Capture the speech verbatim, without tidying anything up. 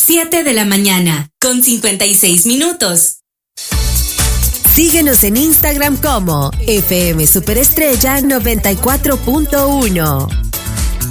siete de la mañana, con cincuenta y seis minutos. Síguenos en Instagram como F M Superestrella noventa y cuatro punto uno.